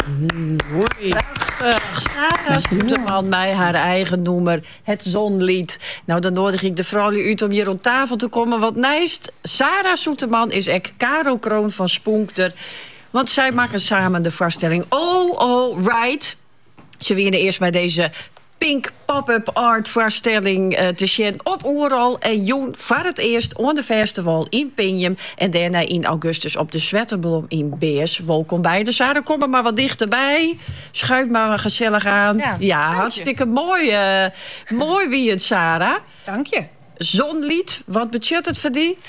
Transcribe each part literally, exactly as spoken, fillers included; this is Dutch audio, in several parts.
Mooi. Prachtig. Sarah Soeterman, mij haar eigen noemer. Het Zonlied. Nou, dan nodig ik de vrouwen uit om hier rond tafel te komen. Want naast Sarah Soeterman is ek Caro Kroon van Spoenkter. Want zij maken samen de voorstelling Oh, oh, right. Ze winnen eerst bij deze Pink Pop-up Art voorstelling uh, te zien op Oeral. En Joen voor het eerst on de festival in Pinjum. En daarna in augustus op de Zwetterblom in Beers. Welkom bij de Sarah. Kom er maar wat dichterbij. Schuif maar gezellig aan. Ja, ja hartstikke mooi. Uh, mooi wie het, Sarah. Dank je. Zonlied, wat budget het voor die?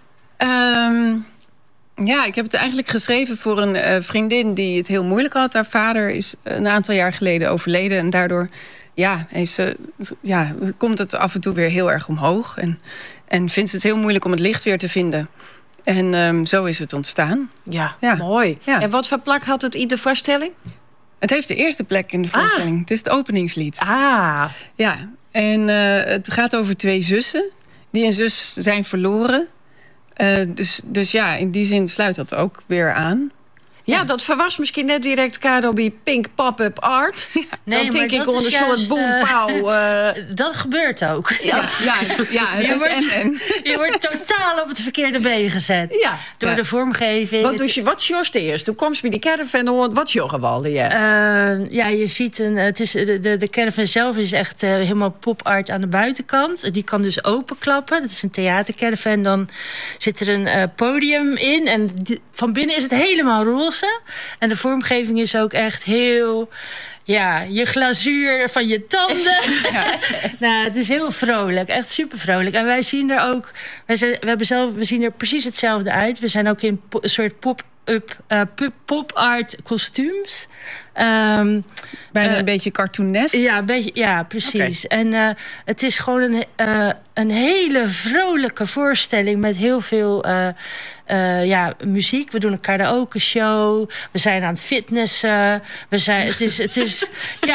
Um... Ja, ik heb het eigenlijk geschreven voor een uh, vriendin die het heel moeilijk had. Haar vader is een aantal jaar geleden overleden. En daardoor ja, heeft ze, ja, komt het af en toe weer heel erg omhoog. En, en vindt ze het heel moeilijk om het licht weer te vinden. En um, zo is het ontstaan. Ja, ja. mooi. Ja. En wat voor plek had het in de voorstelling? Het heeft de eerste plek in de voorstelling. Ah. Het is het openingslied. Ah. Ja, en uh, het gaat over twee zussen die een zus zijn verloren. Uh, dus, dus ja, in die zin sluit dat ook weer aan. Ja, ja. Dat verwas misschien net direct, Caro, bij Pink Pop-up Art. Ja. Nee, dan denk ik onder een soort boempauw. Uh... Dat gebeurt ook. Ja, ja, ja het je, is wordt, en, en. je wordt totaal op het verkeerde been gezet. Ja. Door ja. de vormgeving. Wat, dus je, wat is je eerst? Toen komst bij die caravan, wat is je gewalde? Ja. Uh, ja, je ziet een. Het is, de, de, de caravan zelf is echt uh, helemaal pop-art aan de buitenkant. Die kan dus openklappen. Dat is een theatercaravan. Dan zit er een uh, podium in. En die, van binnen is het helemaal roze. En de vormgeving is ook echt heel... Ja, je glazuur van je tanden. Ja. Nou, het is heel vrolijk. Echt super vrolijk. En wij zien er ook... Wij zijn, we, hebben zelf, we zien er precies hetzelfde uit. We zijn ook in po, een soort pop-up, uh, pop-art kostuums. Um, Bijna uh, een beetje cartoonesk. Ja, een beetje, ja precies. Okay. En uh, het is gewoon een, uh, een hele vrolijke voorstelling... met heel veel uh, uh, ja, muziek. We doen een karaoke show. We zijn aan het fitnessen. We zijn, het is, het is, ja,